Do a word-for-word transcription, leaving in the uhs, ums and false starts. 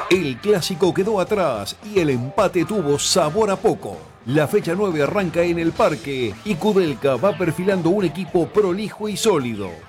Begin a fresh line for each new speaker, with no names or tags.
El clásico quedó atrás y el empate tuvo sabor a poco. La fecha nueve arranca en el Parque y Kudelka va perfilando un equipo prolijo y sólido.